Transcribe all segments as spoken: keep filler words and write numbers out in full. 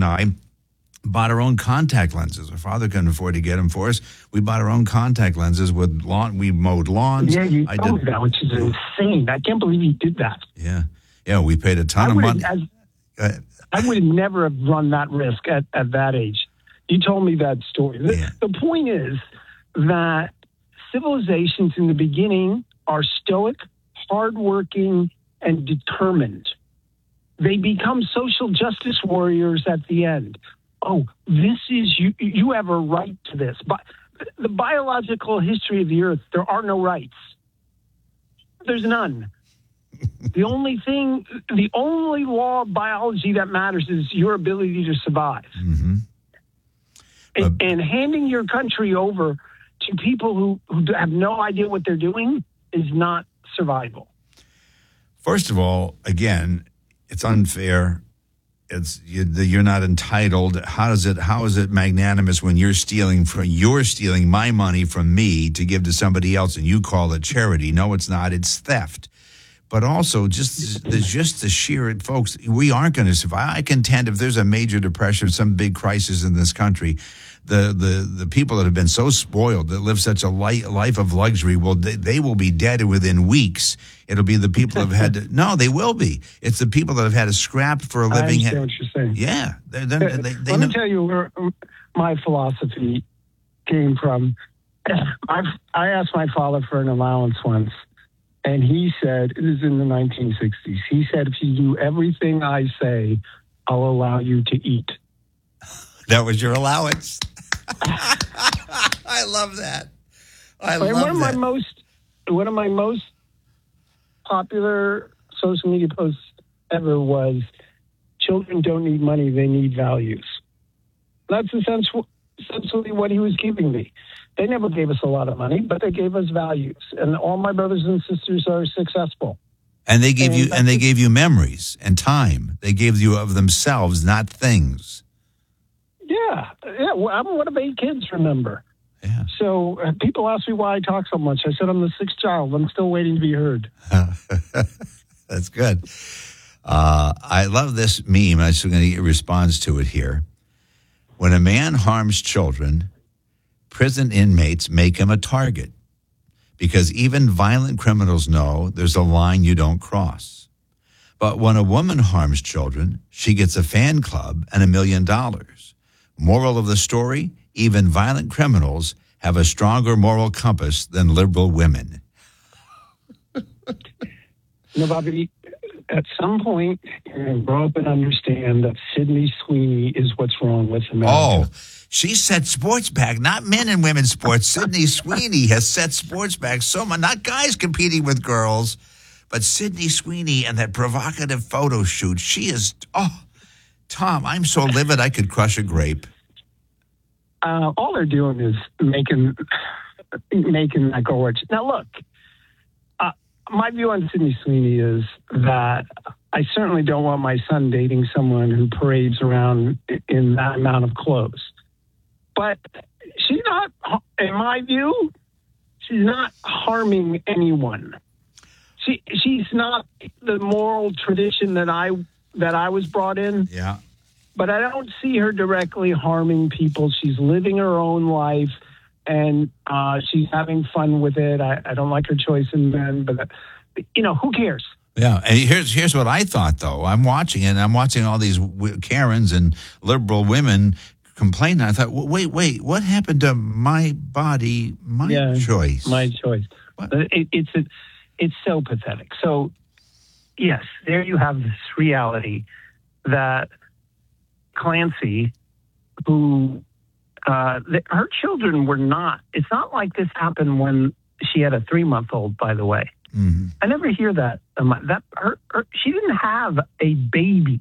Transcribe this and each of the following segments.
and I bought our own contact lenses. Our father couldn't afford to get them for us. We bought our own contact lenses with lawn. We mowed lawns. Yeah, you I told did me that, which is insane. I can't believe you did that. Yeah, yeah. We paid a ton I of would money. have, Uh, I would never have run that risk at, at that age. You told me that story. The, Yeah. the point is that civilizations in the beginning are stoic, hardworking, and determined. They become social justice warriors at the end. Oh, this is, you, you have a right to this. But the biological history of the earth, there are no rights. There's none. The only thing, the only law of biology that matters is your ability to survive. Mm-hmm. And, Uh, and handing your country over to people who, who have no idea what they're doing is not survival. First of all, again, it's unfair. It's you, you're not entitled. How does it? How is it magnanimous when you're stealing from you're stealing my money from me to give to somebody else, and you call it charity? No, it's not. It's theft. But also, just the, just the sheer, folks, we aren't going to survive. I contend if there's a major depression, some big crisis in this country, the the, the people that have been so spoiled, that live such a light, life of luxury, will they, they will be dead within weeks. It'll be the people that have had to, no, they will be. It's the people that have had to scrap for a living. I understand what you're saying. Yeah. They're, they're, they, they Let know. me tell you where my philosophy came from. I've, I asked my father for an allowance once. And he said, it was in the nineteen sixties, he said, if you do everything I say, I'll allow you to eat. That was your allowance. I love that. I But love one of that. my most, one of my most popular social media posts ever was, children don't need money, they need values. That's essentially, essentially what he was giving me. They never gave us a lot of money, but they gave us values. And all my brothers and sisters are successful. And they gave And you that's and they it. gave you memories and time. They gave you of themselves, not things. Yeah. Yeah. Well, I'm one of eight kids, remember. Yeah. So uh, people ask me why I talk so much. I said I'm the sixth child. I'm still waiting to be heard. That's good. Uh, I love this meme. I'm just going to get a response to it here. When a man harms children, prison inmates make him a target because even violent criminals know there's a line you don't cross. But when a woman harms children, she gets a fan club and a million dollars. Moral of the story, even violent criminals have a stronger moral compass than liberal women. You know, Bobby, at some point, you're going to grow up and understand that Sydney Sweeney is what's wrong with America. Oh, she set sports back, not men and women's sports. Sydney Sweeney has set sports back so much, not guys competing with girls, but Sydney Sweeney and that provocative photo shoot. She is, oh, Tom, I'm so livid I could crush a grape. Uh, all they're doing is making making that gorge. Now, look, uh, my view on Sydney Sweeney is that I certainly don't want my son dating someone who parades around in that amount of clothes. But she's not, in my view, she's not harming anyone. She she's not the moral tradition that I that I was brought in. Yeah. But I don't see her directly harming people. She's living her own life, and uh, she's having fun with it. I, I don't like her choice in men, but, uh, you know, who cares? Yeah, and here's here's what I thought, though. I'm watching it, and I'm watching all these w- Karens and liberal women complain. And I thought, wait, wait, what happened to my body, my Yeah, choice? My choice. What? It, it's a, it's so pathetic. So, yes, there you have this reality that Clancy, who uh, th- her children were not. It's not like this happened when she had a three-month-old. By the way, Mm-hmm. I never hear that. Um, that her, her, she didn't have a baby.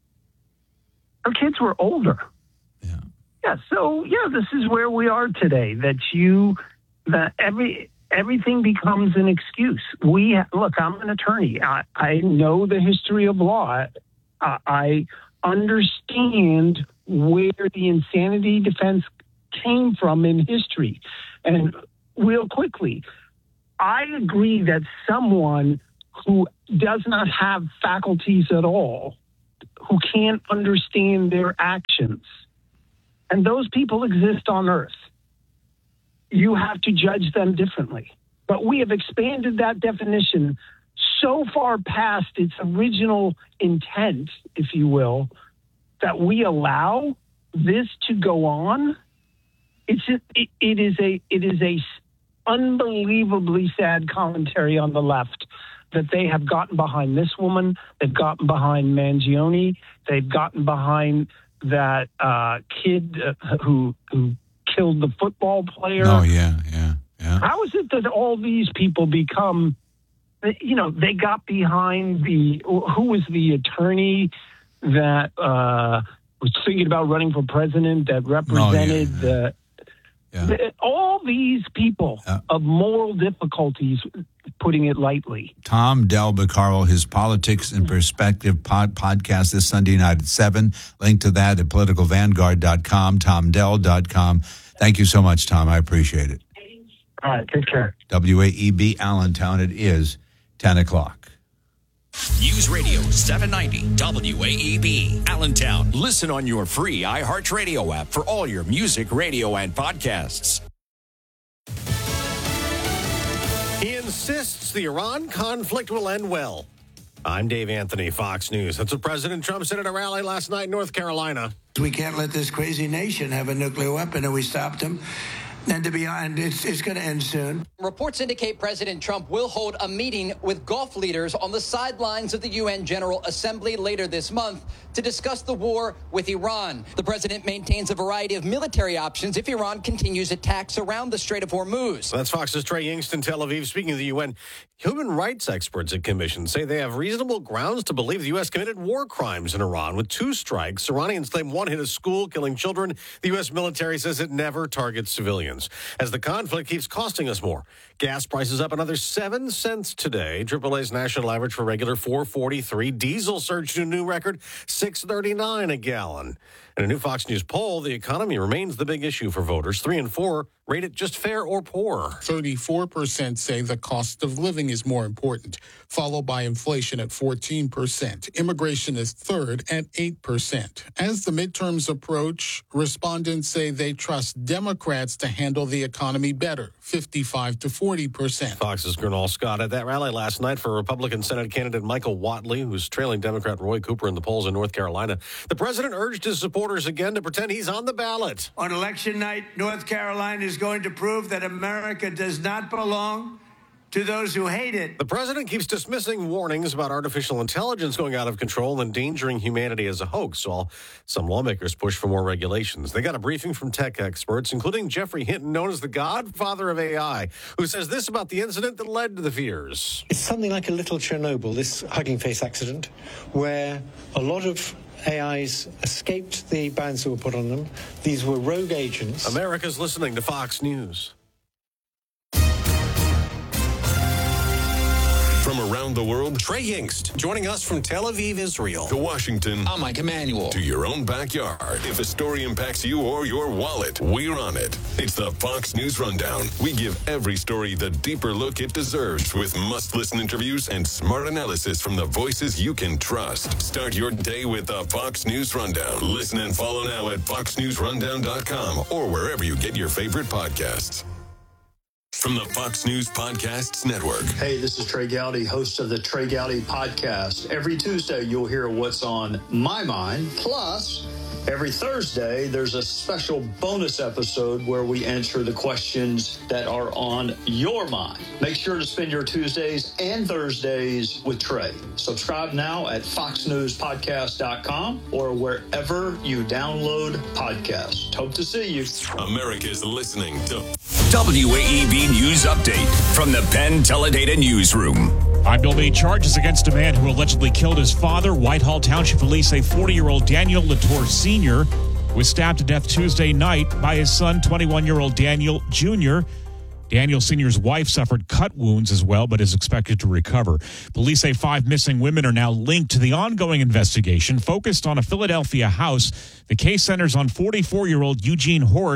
Her kids were older. Yeah. Yeah. So yeah, this is where we are today. That you, that every everything becomes an excuse. We look. I'm an attorney. I, I know the history of law. I, I understand where the insanity defense came from in history, and real quickly, I agree that someone who does not have faculties at all who can't understand their actions. And those people exist on Earth. You have to judge them differently. But we have expanded that definition so far past its original intent, if you will, that we allow this to go on. It's it, it is a it is a unbelievably sad commentary on the left that they have gotten behind this woman, they've gotten behind Mangione, they've gotten behind that uh, kid uh, who who killed the football player. Oh yeah, yeah, yeah. How is it that all these people become? You know, they got behind the who was the attorney that uh, was thinking about running for president that represented oh, yeah, yeah. the. Yeah. The, all these people yeah. of moral difficulties, putting it lightly. Tom Del Beccaro, his Politics in Perspective pod, podcast this Sunday night at seven. Link to that at political vanguard dot com, tom del dot com. Thank you so much, Tom. I appreciate it. All right, take care. W A E B Allentown, it is ten o'clock. News Radio seven ninety W A E B Allentown. Listen on your free iHeartRadio app for all your music, radio, and podcasts. He insists the Iran conflict will end well. I'm Dave Anthony, Fox News. That's what President Trump said at a rally last night in North Carolina. We can't let this crazy nation have a nuclear weapon, and we stopped them. And to be honest, it's, it's going to end soon. Reports indicate President Trump will hold a meeting with Gulf leaders on the sidelines of the U N General Assembly later this month to discuss the war with Iran. The president maintains a variety of military options if Iran continues attacks around the Strait of Hormuz. That's Fox's Trey Yingst, Tel Aviv. Speaking of the U N, human rights experts at Commission say they have reasonable grounds to believe the U S committed war crimes in Iran with two strikes. Iranians claim one hit a school, killing children. The U S military says it never targets civilians. As the conflict keeps costing us more. Gas prices up another seven cents today. triple A's national average for regular four forty-three. Diesel surged to a new record six thirty-nine a gallon. In a new Fox News poll, the economy remains the big issue for voters. Three and four rate it just fair or poor. thirty-four percent say the cost of living is more important, followed by inflation at fourteen percent. Immigration is third at eight percent. As the midterms approach, respondents say they trust Democrats to handle the economy better, fifty-five to forty percent. Fox's Gernal Scott at that rally last night for Republican Senate candidate Michael Whatley, who's trailing Democrat Roy Cooper in the polls in North Carolina. The president urged his supporters again to pretend he's on the ballot. On election night, North Carolina is going to prove that America does not belong to those who hate it. The president keeps dismissing warnings about artificial intelligence going out of control and endangering humanity as a hoax, while some lawmakers push for more regulations. They got a briefing from tech experts, including Jeffrey Hinton, known as the godfather of A I, who says this about the incident that led to the fears. It's something like a little Chernobyl, this Hugging Face accident, where a lot of A Is escaped the bans that were put on them. These were rogue agents. America's listening to Fox News. From around the world, Trey Yingst joining us from Tel Aviv, Israel. to Washington, I'm Mike Emanuel. to your own backyard. If a story impacts you or your wallet, we're on it. It's the Fox News Rundown. We give every story the deeper look it deserves with must-listen interviews and smart analysis from the voices you can trust. Start your day with the Fox News Rundown. Listen and follow now at fox news rundown dot com or wherever you get your favorite podcasts. From the Fox News Podcasts Network. Hey, this is Trey Gowdy, host of the Trey Gowdy Podcast. Every Tuesday, you'll hear what's on my mind. Plus, every Thursday, there's a special bonus episode where we answer the questions that are on your mind. Make sure to spend your Tuesdays and Thursdays with Trey. Subscribe now at fox news podcast dot com or wherever you download podcasts. Hope to see you. America's listening to W A E B News Update from the Penn Teledata Newsroom. I'm building charges against a man who allegedly killed his father. Whitehall Township police say forty-year-old Daniel Latour Senior was stabbed to death Tuesday night by his son, twenty-one-year-old Daniel Junior Daniel Senior's wife suffered cut wounds as well, but is expected to recover. Police say five missing women are now linked to the ongoing investigation focused on a Philadelphia house. The case centers on forty-four-year-old Eugene Horsch,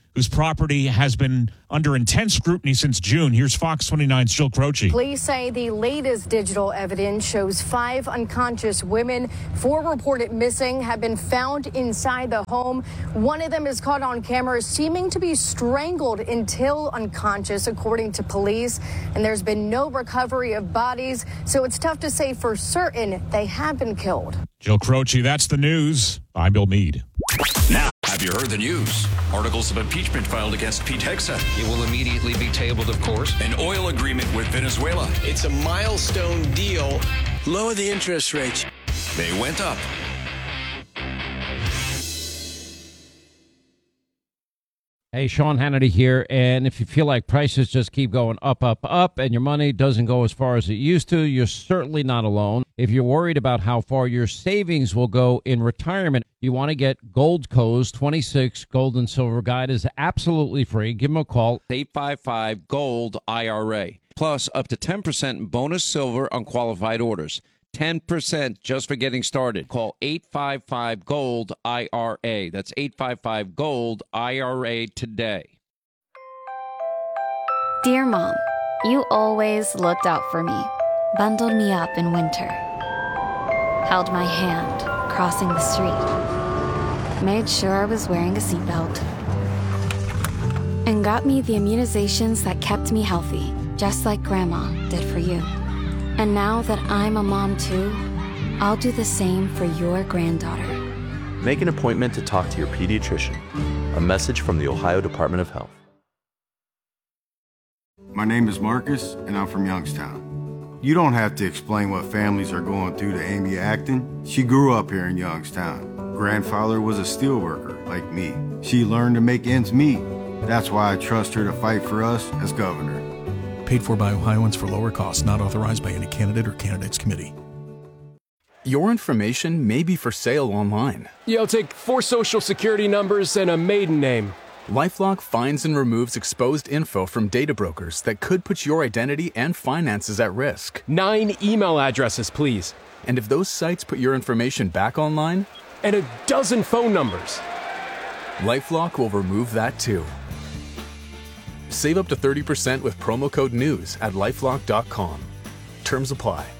whose property has been under intense scrutiny since June. Here's Fox twenty-nine's Jill Croce. Police say the latest digital evidence shows five unconscious women, four reported missing, have been found inside the home. One of them is caught on camera seeming to be strangled until unconscious, according to police. And there's been no recovery of bodies, so it's tough to say for certain they have been killed. Jill Croce, that's the news. I'm Bill Meade. Now, have you heard the news? Articles of impeachment filed against Pete Hegseth. It will immediately be tabled, of course. An oil agreement with Venezuela. It's a milestone deal. Lower the interest rates. They went up. Hey, Sean Hannity here, and if you feel like prices just keep going up, up, up, and your money doesn't go as far as it used to, you're certainly not alone. If you're worried about how far your savings will go in retirement, you want to get Goldco's twenty-six Gold and Silver Guide is absolutely free. Give them a call, eight five five, GOLD, I R A. Plus, up to ten percent bonus silver on qualified orders. ten percent just for getting started. Call eight five five, GOLD, I R A. That's eight five five, GOLD, I R A today. Dear Mom, you always looked out for me, bundled me up in winter, held my hand crossing the street, made sure I was wearing a seatbelt, and got me the immunizations that kept me healthy, just like Grandma did for you. And now that I'm a mom too, I'll do the same for your granddaughter. Make an appointment to talk to your pediatrician. A message from the Ohio Department of Health. My name is Marcus, and I'm from Youngstown. You don't have to explain what families are going through to Amy Acton. She grew up here in Youngstown. Grandfather was a steelworker, like me. She learned to make ends meet. That's why I trust her to fight for us as governor. Paid for by Ohioans for lower costs, not authorized by any candidate or candidates committee. Your information may be for sale online. Yo, take four social security numbers and a maiden name. LifeLock finds and removes exposed info from data brokers that could put your identity and finances at risk. Nine email addresses, please. And if those sites put your information back online? And a dozen phone numbers. LifeLock will remove that too. Save up to thirty percent with promo code NEWS at LifeLock dot com. Terms apply.